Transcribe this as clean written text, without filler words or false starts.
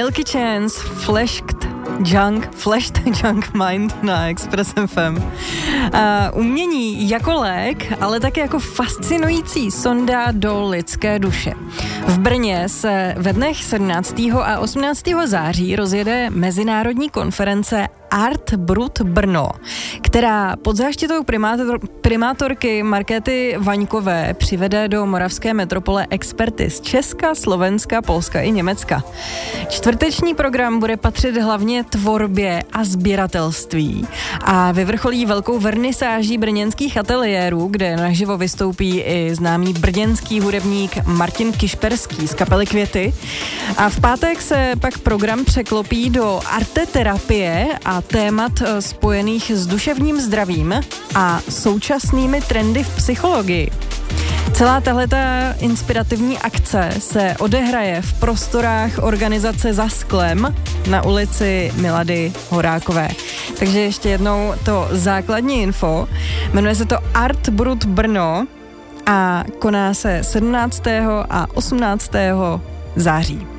Milky Chance, Flashed Junk Mind na Express FM. Umění jako lék, ale také jako fascinující sonda do lidské duše. V Brně se ve dnech 17. a 18. září rozjede mezinárodní konference Art Brut Brno, která pod záštitou primátorky Markéty Vaňkové přivede do moravské metropole experty z Česka, Slovenska, Polska i Německa. Čtvrteční program bude patřit hlavně tvorbě a sběratelství a vyvrcholí velkou vernisáží brněnských ateliérů, kde naživo vystoupí i známý brněnský hudebník Martin Kišperský z kapely Květy. A v pátek se pak program překlopí do arteterapie a témat spojených s duševním zdravím a současnými trendy v psychologii. Celá tahleta inspirativní akce se odehraje v prostorách organizace Za sklem na ulici Milady Horákové. Takže ještě jednou to základní info. Jmenuje se to Art Brut Brno a koná se 17. a 18. září.